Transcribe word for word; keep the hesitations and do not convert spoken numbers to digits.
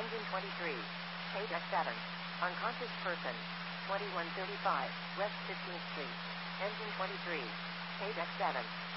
Engine twenty-three. K Deck seven. Unconscious person. twenty-one thirty-five, West fifteenth Street. Engine twenty-three. K Deck seven.